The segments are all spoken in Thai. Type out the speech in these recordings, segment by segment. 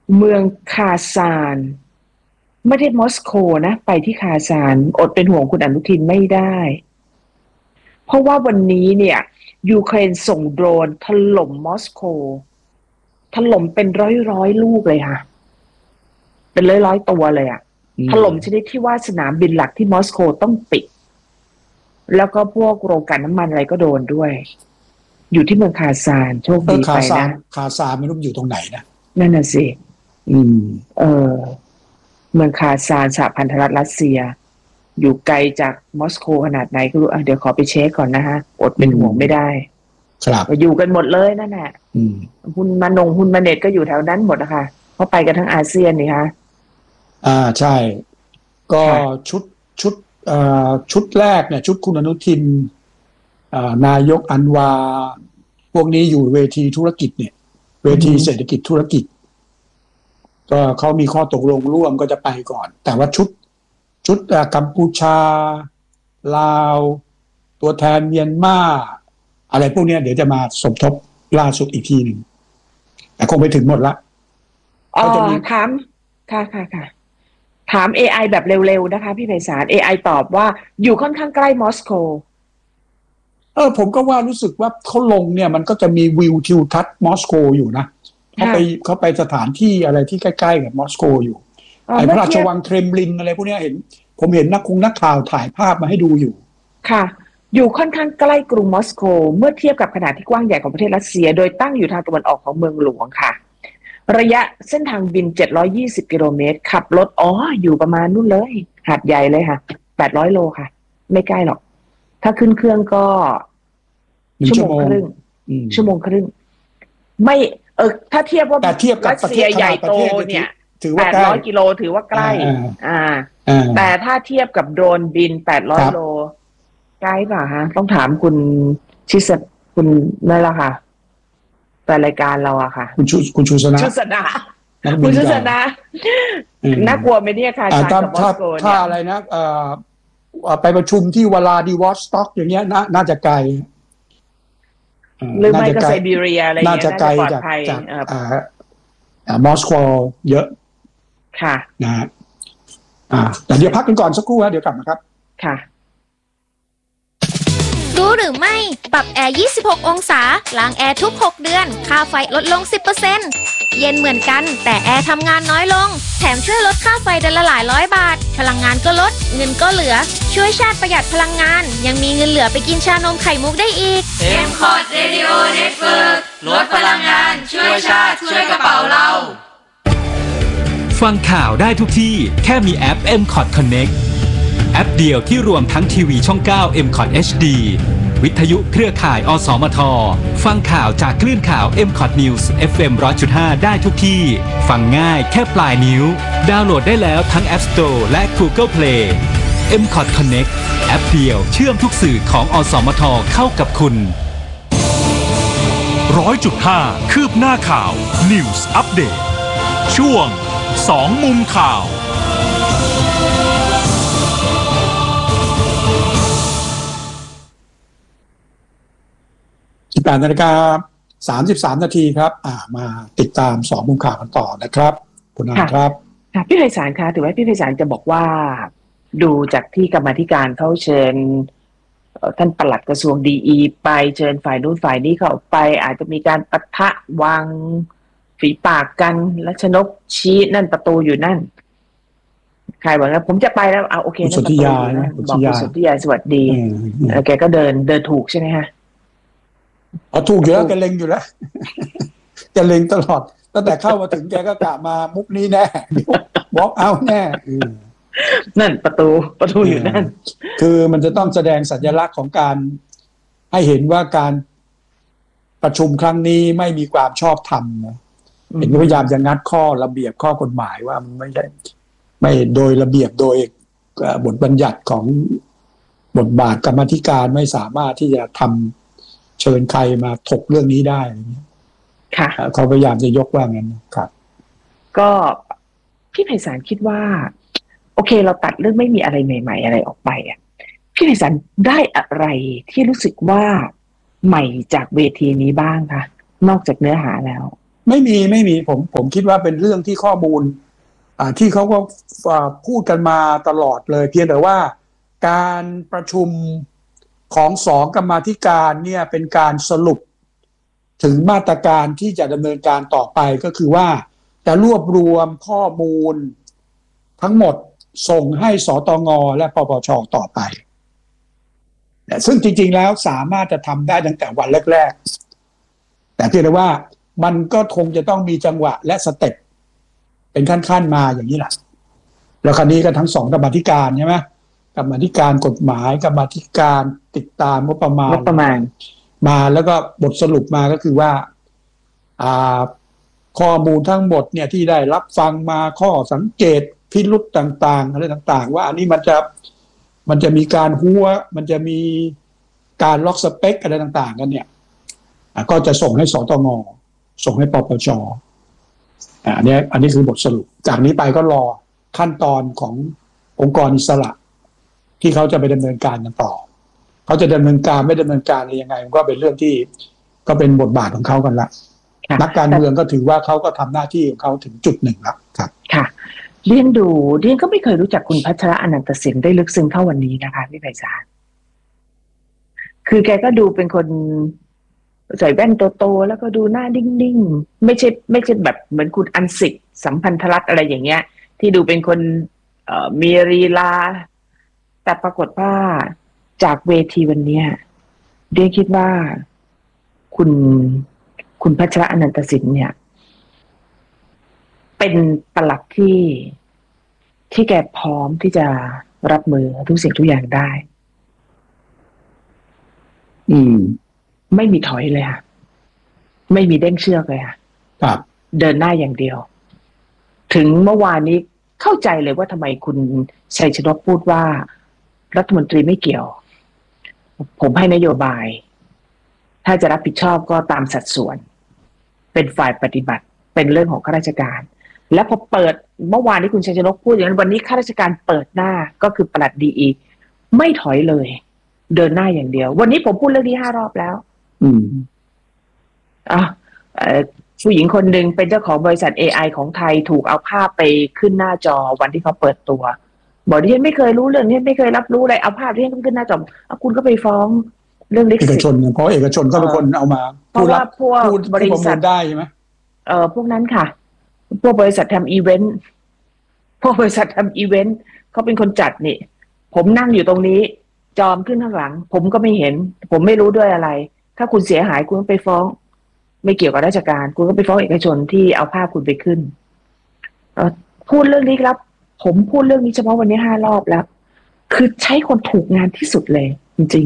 เมืองคาซานไม่ได้มอสโกนะไปที่คาซานอดเป็นห่วงคุณอนุทินไม่ได้เพราะว่าวันนี้เนี่ยยูเครนส่งโดรนถล่มมอสโกถล่มเป็นร้อยลูกเลยค่ะเป็นร้อยตัวเลยอะถล่มชนิดที่ว่าสนามบินหลักที่มอสโกต้องปิดแล้วก็พวกโรงกลั่นน้ำมันอะไรก็โดนด้วยอยู่ที่เมืองคาซานโชคดีไปนะคาซานไม่รู้อยู่ตรงไหนนะนั่นน่ะสิเมืองคาซานสหพันธรัฐรัสเซียอยู่ไกลจากมอสโกขนาดไหนก็รู้เดี๋ยวขอไปเช็คก่อนนะฮะอดเป็นห่วงไม่ได้ครับอยู่กันหมดเลยนั่นแหละหุ้นมาเน็ตก็อยู่แถวนั้นหมดนะคะเพราะไปกันทั้งอาเซียนนี่คะใช่ก็ชุดแรกเนี่ยชุดคุณอนุทินนายกอันวาพวกนี้อยู่เวทีธุรกิจเนี่ยเวทีเศรษฐกิจธุรกิจก็เขามีข้อตกลงร่วมก็จะไปก่อนแต่ว่าชุดกัมพูชาลาวตัวแทนเมียนมาอะไรพวกนี้เดี๋ยวจะมาสมทบล่าสุดอีกทีหนึ่งแต่คงไปถึงหมดละถามค่ะถาม AI แบบเร็วๆนะคะพี่ไพศาล AI ตอบว่าอยู่ค่อนข้างใกล้มอสโกผมก็ว่ารู้สึกว่าเขาลงเนี่ยมันก็จะมีวิวทิวทัศน์มอสโกอยู่นะเขาไปสถานที่อะไรที่ใกล้ๆกับมอสโกอยู่ไอ้พระราชวังเครมลินอะไรพวกนี้ผมเห็นนักข่าวถ่ายภาพมาให้ดูอยู่ค่ะอยู่ค่อนข้างใกล้กรุงมอสโกเมื่อเทียบกับขนาดที่กว้างใหญ่ของประเทศรัสเซียโดยตั้งอยู่ทางตะวันออกของเมืองหลวงค่ะระยะเส้นทางบิน720กิโลเมตรขับรถอยู่ประมาณนู่นเลยหาดใหญ่เลยค่ะ800โลค่ะไม่ใกล้หรอกถ้าขึ้นเครื่องก็ชั่วโมงครึ่งไม่ถ้าเทียบว่ารัสเซียใหญ่โตเนี่ย800กิโลถือว่าใกล้แต่ถ้าเทียบกับโดรนบิน800โลใกล้ป่ะฮะต้องถามคุณคุณนั่นแหละค่ะแต่รายการเราอะค่ะคุณชูศนาคุณชูศนาน่ากลัวไหมเนี่ยค่ะถ้าอะไรนะไปประชุมที่วลาดิวอสต็อกอย่างเงี้ยน่าจะไกลหรือไม่ก็ไซบีเรียอะไรน่าจะไกลจากมอสโกเยอะค่ะนะฮะแต่เดี๋ยวพักกันก่อนสักครู่เดี๋ยวกลับมาครับค่ะรู้หรือไม่ปรับแอร์26องศาล้างแอร์ทุก6เดือนค่าไฟลดลง 10% เย็นเหมือนกันแต่แอร์ทำงานน้อยลงแถมช่วยลดค่าไฟเดือนละหลายร้อยบาทพลังงานก็ลดเงินก็เหลือช่วยชาติประหยัดพลังงานยังมีเงินเหลือไปกินชานมไข่มุกได้อีก M-Cot Radio Network ลดพลังงานช่วยชาติช่วยกระเป๋าเราฟังข่าวได้ทุกที่แค่มีแอป M-Cot Connectแอปเดียวที่รวมทั้งทีวีช่อง 9 M-Cot HD วิทยุเครือข่ายอสมทฟังข่าวจากคลื่นข่าว M-Cot News FM 100.5 ได้ทุกที่ฟังง่ายแค่ปลายนิ้วดาวน์โหลดได้แล้วทั้ง App Store และ Google Play M-Cot Connect แอปเดียวเชื่อมทุกสื่อของอสมทเข้ากับคุณ 100.5 คืบหน้าข่าว News Update ช่วง2มุมข่าว 18:33 น.ครับมาติดตาม2มุมข่าวกันต่อนะครับคุณนายครับพี่ไพศาลคะถือว่าพี่ไพศาลจะบอกว่าดูจากที่กรรมาธิการเขาเชิญท่านปลัดกระทรวงดีไปเชิญฝ่ายนู้นฝ่ายนี้เข้าไปอาจจะมีการปะทะวางฝีปากกันและชนกชี้นั่นประตูอยู่นั่นใครบอกว่าผมจะไปแล้วโอเคนั่นประตูนะบอกคุณสุทธิยาสวัสดีแกก็เดินถูกใช่ไหมฮะถูกอยู่แล้วแกเล็งอยู่แล้วแกเล็งตลอดตั้งแต่เข้ามาถึงแกก็กะมามุกนี้แน่บอกเอาแน่นั่นประตูอยู่นั่นคือมันจะต้องแสดงสัญลักษณ์ของการให้เห็นว่าการประชุมครั้งนี้ไม่มีความชอบธรรมนะเห็นพยายามจะงัดข้อระเบียบข้อกฎหมายว่ามันไม่ใช่ไม่โดยระเบียบโดยบทบัญญัติของบทบาทกรรมาธิการไม่สามารถที่จะทำเชิญใครมาถกเรื่องนี้ได้อะไรเงี้ยค่ะเขาพยายามจะยกว่างั้นครับก็พี่ไพศาลคิดว่าโอเคเราตัดเรื่องไม่มีอะไรใหม่ๆอะไรออกไปพี่ไพศาลได้อะไรที่รู้สึกว่าใหม่จากเวทีนี้บ้างคะนอกจากเนื้อหาแล้วไม่มีผมคิดว่าเป็นเรื่องที่ข้อมูลที่เขาก็พูดกันมาตลอดเลยเพียงแต่ว่าการประชุมของ2 กรรมาธิการเนี่ยเป็นการสรุปถึงมาตรการที่จะดำเนินการต่อไปก็คือว่าจะรวบรวมข้อมูลทั้งหมดส่งให้สตง.และปปช.ต่อไปซึ่งจริงๆแล้วสามารถจะทำได้ตั้งแต่วันแรกๆแต่เพียงแต่ว่ามันก็คงจะต้องมีจังหวะและสเต็ปเป็นขั้นๆมาอย่างนี้แหละแล้วคราวนี้ก็ทั้ง2 กรรมาธิการใช่ไหมกรรมาธิการกฎหมายกรรมาธิการติดตามงบประมาณมาแล้วก็บทสรุปมาก็คือว่าข้อมูลทั้งหมดเนี่ยที่ได้รับฟังมาข้อสังเกตพิรุธต่างๆอะไรต่างๆว่าอันนี้มันจะมีการหัวมันจะมีการล็อกสเปคอะไรต่างๆกันเนี่ยก็จะส่งให้สตง.ส่งให้ปปช.อันนี้คือบทสรุปจากนี้ไปก็รอขั้นตอนขององค์กรอิสระที่เขาจะไปดำเนินการกันต่อเขาจะดำเนินการไม่ดำเนินการอะไรยังไงมันก็เป็นเรื่องที่ก็เป็นบทบาทของเขากันละนักการเมืองก็ถือว่าเขาก็ทำหน้าที่ของเขาถึงจุดหนึ่งแล้วครับค่ะเรียนก็ไม่เคยรู้จักคุณพัชระอนันตสินได้ลึกซึ้งเท่าวันนี้นะคะพี่ไพศาลคือแกก็ดูเป็นคนใส่แว่นโตๆแล้วก็ดูหน้านิ่งๆไม่ใช่แบบเหมือนคุณอันสิกสัมพันธรัตน์อะไรอย่างเงี้ยที่ดูเป็นคนมีลีลาแต่ปรากฏว่าจากเวทีวันนี้เรียนคิดว่าคุณพัชระอนันตสินเนี่ยเป็นปลัดที่แกพร้อมที่จะรับมือทุกสิ่งทุกอย่างได้ไม่มีถอยเลยค่ะไม่มีเด้งเชือกเลยค่ะครับเดินหน้าอย่างเดียวถึงเมื่อวานนี้เข้าใจเลยว่าทำไมคุณชัยชนกพูดว่ารัฐมนตรีไม่เกี่ยวผมให้นโยบายถ้าจะรับผิดชอบก็ตามสัดส่วนเป็นฝ่ายปฏิบัติเป็นเรื่องของข้าราชการและพอเปิดเมื่อวานนี้คุณชัยชนกพูดอย่างนั้นวันนี้ข้าราชการเปิดหน้าก็คือปลัดดีไม่ถอยเลยเดินหน้าอย่างเดียววันนี้ผมพูดเรื่องนี้5 รอบแล้วผู้หญิงคนหนึ่งเป็นเจ้าของบริษัท AI ของไทยถูกเอาภาพไปขึ้นหน้าจอวันที่เขาเปิดตัวบอกที่ฉันไม่เคยรู้เรื่องนี้ไม่เคยรับรู้อะไรเอาภาพที่ฉันขึ้นหน้าจอคุณก็ไปฟ้องเรื่องเอกชนเพราะเอกชนก็เป็นคนเอามาเพราะว่าพวกบริษัทได้ใช่ไหมพวกนั้นค่ะพวกบริษัททำอีเวนต์เขาเป็นคนจัดนี่ผมนั่งอยู่ตรงนี้จอมขึ้นข้างหลังผมก็ไม่เห็นผมไม่รู้ด้วยอะไรถ้าคุณเสียหายคุณไปฟ้องไม่เกี่ยวกับราชการคุณก็ไปฟ้องเอกชนที่เอาภาพคุณไปขึ้นพูดเรื่องนี้ครับผมพูดเรื่องนี้เฉพาะวันนี้5 รอบแล้วคือใช้คนถูกงานที่สุดเลยจริง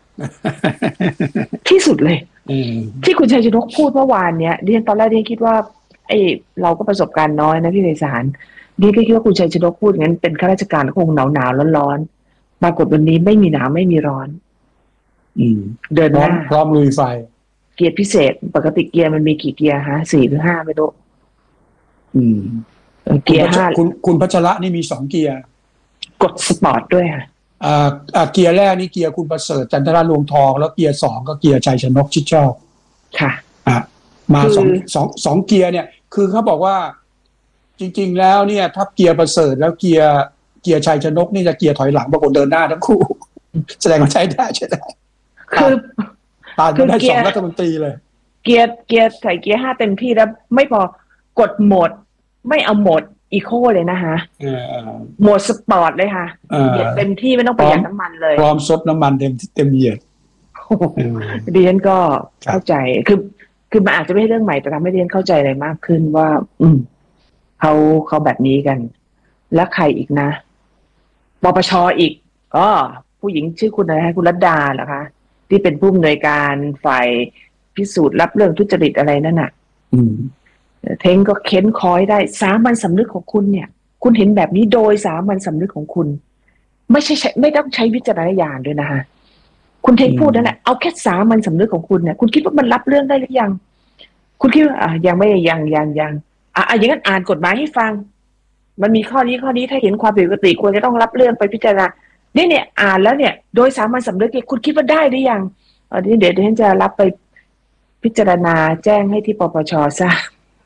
ๆ ที่สุดเลยที่คุณชัยชนกพูดเมื่อวานเนี้ยดิฉันตอนแรกดิฉันคิดว่าเราก็ประสบการณ์น้อยนะพี่ไพศาลดิฉันก็คิดว่าคุณชัยชนกพูดงั้นเป็นข้าราชการคงหนาวร้อนปรากฏวันนี้ไม่มีหนาวไม่มีร้อนเดินหน้าพร้อมลุยไฟเกียร์พิเศษปกติเกียร์มันมีกี่เกียร์ฮะ4 หรือ 5ไม่รู้เกียร์5 คุณพัชระนี่มี2 เกียร์กดสปอร์ตด้วยค่ะเกียร์แรกนี่เกียร์คุณประเสริฐจันทราลวงทองแล้วเกียร์2ก็เกียร์ชัยชนกชิดชอบค่ะมาสองเกียร์เนี่ยคือเขาบอกว่าจริงๆแล้วเนี่ยถ้าเกียร์ประเสริฐแล้วเกียร์ชัยชนกนี่จะเกียร์ถอยหลังปรากฏเดินหน้าทั้งคู่แสดงว่าใช้ได้คือได้2 รัฐมนตรีเลยเกียร์ใส่เกียร์5เต็มที่แล้วไม่พอกดโหมดไม่เอาโหมดอีโคเลยนะคะโหมดสปอร์ตเลยค่ะเหยียดเต็มที่ไม่ต้องประหยัดน้ำมันเลยพร้อมซดน้ำมันเต็มเหยียดดิฉันก็เข้าใจคือมันอาจจะไม่ใช่เรื่องใหม่แต่ทำให้ดิฉันเข้าใจอะไรมากขึ้นว่าเขาแบบนี้กันแล้วใครอีกนะปปช.อีกผู้หญิงชื่อคุณอะไรคุณรัตดาเหรอคะที่เป็นผู้อำนวยการฝ่ายพิสูจน์รับเรื่องทุจริตอะไรนั่นน่ะเท้งก็เค้นคอยได้สามัญสำนึกของคุณเนี่ยคุณเห็นแบบนี้โดยสามัญสำนึกของคุณไม่ต้องใช้วิจารณญาณด้วยนะคะคุณเท้งพูดนั่นแหละเอาแค่สามัญสำนึกของคุณเนี่ยคุณคิดว่ามันรับเรื่องได้หรือยังคุณคิดว่ายังไม่ยังอย่างนั้นอ่านกฎหมายให้ฟังมันมีข้อนี้ถ้าเห็นความผิดปกติควรจะต้องรับเรื่องไปพิจารณาเนี่ยอ่านแล้วเนี่ยโดยสามัญสำนึกเนี่ยคุณคิดว่าได้หรือยังเดี๋ยวฉันจะรับไปพิจารณาแจ้งให้ที่ปปช.ซะ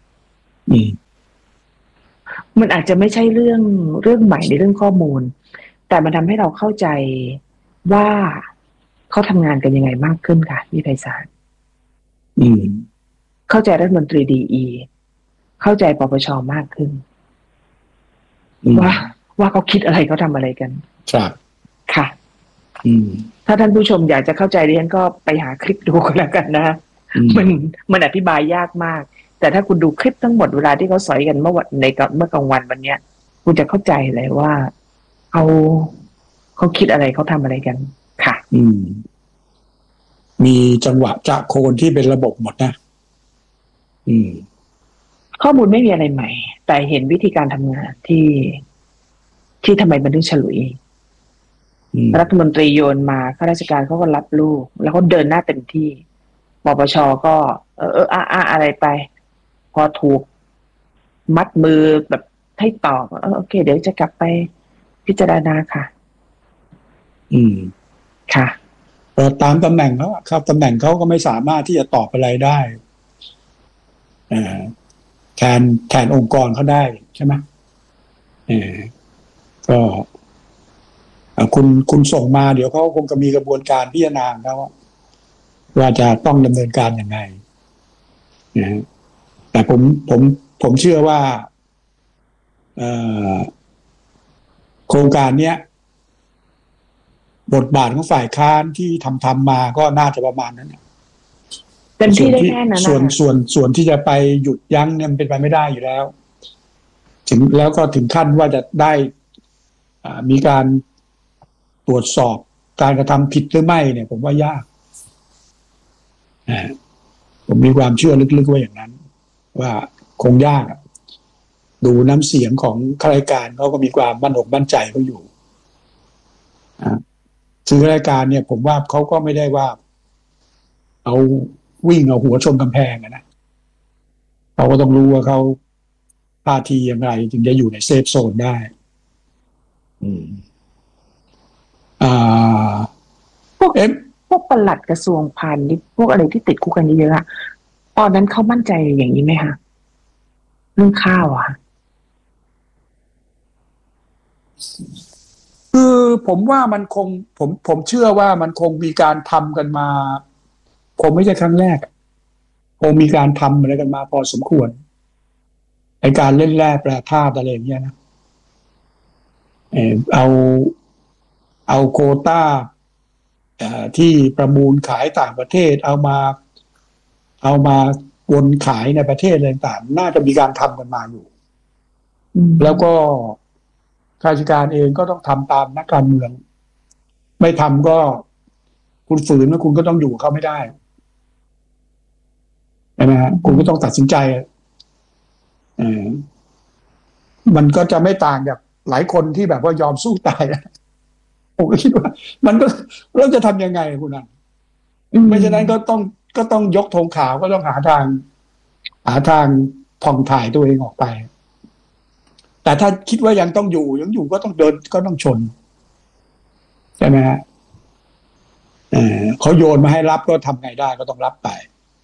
มันอาจจะไม่ใช่เรื่องใหม่ในเรื่องข้อมูลแต่มันทำให้เราเข้าใจว่าเขาทำงานกันยังไงมากขึ้นค่ะพี่ไพศาลเข้าใจรัฐมนตรีดีเข้าใจปปชมากขึ้นว่าเขาคิดอะไรเขาทำอะไรกันครับค่ะถ้าท่านผู้ชมอยากจะเข้าใจดิฉันก็ไปหาคลิปดูกันแล้วกันนะมันอธิบายยากมากแต่ถ้าคุณดูคลิปทั้งหมดเวลาที่เขาสอยกันเมื่อกลางวันวันเนี้ยคุณจะเข้าใจเลยว่าเขาคิดอะไรเขาทำอะไรกันค่ะมีจังหวะจะโคนที่เป็นระบบหมดนะข้อมูลไม่มีอะไรใหม่แต่เห็นวิธีการทำงานที่ทำไมมันถึงฉลุยรัฐมนตรีโยนมาข้าราชการเขาก็รับลูกแล้วเขาเดินหน้าเต็มที่ปปชก็อะไรไปพอถูกมัดมือแบบให้ตอบโอเคเดี๋ยวจะกลับไปพิจารณาค่ะค่ะตามตำแหน่งเขาครับตำแหน่งเขาก็ไม่สามารถที่จะตอบอะไรได้แทนองค์กรเขาได้ใช่ไหมก็คุณส่งมาเดี๋ยวเขาคงจะมีกระบวนการพิจารณาแล้วว่าจะต้องดำเนินการยังไงแต่ผมเชื่อว่าโครงการเนี้ยบทบาทของฝ่ายค้านที่ทำมาก็น่าจะประมาณนั้นเต็มที่ได้แค่นั้นส่วนที่จะไปหยุดยั้งเนี่ยมันเป็นไปไม่ได้อยู่แล้วแล้วก็ถึงขั้นว่าจะได้มีการตรวจสอบการกระทำผิดหรือไม่เนี่ยผมว่ายากผมมีความเชื่อลึกๆว่าอย่างนั้นว่าคงยากดูน้ำเสียงของข้าราชการเขาก็มีความมั่นอกมั่นใจเขาอยู่ซึ่งข้าราชการเนี่ยผมว่าเขาก็ไม่ได้ว่าเอาวิ่งเอาหัวชนกำแพงนะเขาก็ต้องรู้ว่าเขาท่าทีอย่างไรจึงจะอยู่ในเซฟโซนได้พวกปลัดกระทรวงพาณิชย์พวกอะไรที่ติดคุกกันเยอะๆตอนนั้นเขามั่นใจอย่างนี้ไหมคะเรื่องข้าวคือผมว่ามันคงผมเชื่อว่ามันคงมีการทำกันมาคงไม่ใช่ครั้งแรกคงมีการทำอะไรกันมาพอสมควรไอ้การเล่นแร่แปรธาตุอะไรอย่างเงี้ยนะเอาโควต้าที่ประมูลขายต่างประเทศเอามาวนขายในประเทศอะไรต่างๆน่าจะมีการทำกันมาอยู่แล้วก็ข้าราชการเองก็ต้องทำตามนักการเมืองไม่ทำก็คุณฝืนแล้วคุณก็ต้องอยู่กับเขาไม่ได้ใช่ไหมฮะคุณก็ต้องตัดสินใจมันก็จะไม่ต่างจากหลายคนที่แบบว่ายอมสู้ตายผมก็คิดว่ามันก็เราจะทำยังไงคุณนั่นไม่ฉะนั้นก็ต้องยกธงขาวก็ต้องหาทางผ่องถ่ายตัวเองออกไปแต่ถ้าคิดว่ายังอยู่ก็ต้องเดินก็ต้องชนใช่ไหมฮะเขาโยนมาให้รับก็ทำไงได้ก็ต้องรับไป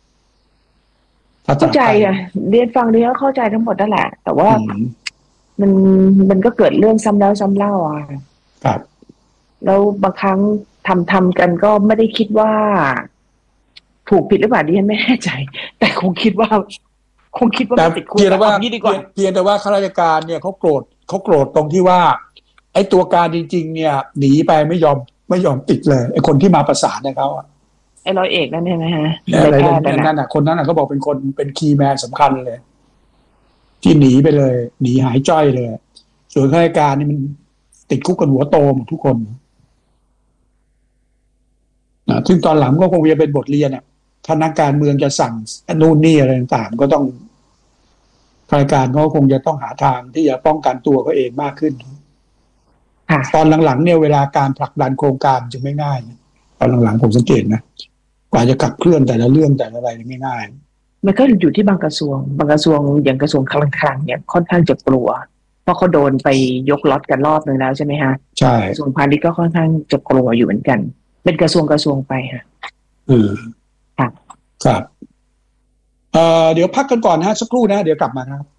เข้าใจอ่ะเรียนฟังดีก็เข้าใจทั้งหมดนั่นแหละแต่ว่ามันก็เกิดเรื่องซ้ำแล้วซ้ำเล่าครับแล้วบางครั้งทำกันก็ไม่ได้คิดว่าถูกผิดหรือเปล่าดิฉันไม่แน่ใจแต่คงคิดว่าติดคุกดีกว่าเพียงแต่ว่าข้าราชการเนี่ยเขาโกรธตรงที่ว่าไอ้ตัวการจริงๆเนี่ยหนีไปไม่ยอมติดเลยไอ้คนที่มาประสานเนี่ยเขาไอ้ร้อยเอกนั่นใช่ไหมฮะอะไรนั่นคนนั้นเขาบอกเป็นคีย์แมนสำคัญเลยที่หนีไปเลยหนีหายจ้อยเลยส่วนข้าราชการนี่มันติดคุกกันหัวโตหมดทุกคนซึ่งตอนหลังก็คงจะเป็นบทเรียนถ้านักการเมืองจะสั่งนู่นนี่อะไรต่างๆก็ต้องข้าราชการเขาคงจะต้องหาทางที่จะป้องกันตัวเขาเองมากขึ้นตอนหลังๆเนี่ยเวลาการผลักดันโครงการจึงไม่ง่ายตอนหลังๆผมสังเกตนะกว่าจะขับเคลื่อนแต่ละเรื่องแต่ละอะไรไม่ง่ายมันก็อยู่ที่บางกระทรวงอย่างกระทรวงคลังเนี่ยค่อนข้างจะกลัวเพราะเขาโดนไปยกล็อตกันรอบนึงแล้วใช่ไหมฮะใช่กระทรวงพาณิชย์ก็ค่อนข้างจะกลัวอยู่เหมือนกันเป็นกระทรวงไปค่ะครับเดี๋ยวพักกันก่อนนะสักครู่นะเดี๋ยวกลับมาครับ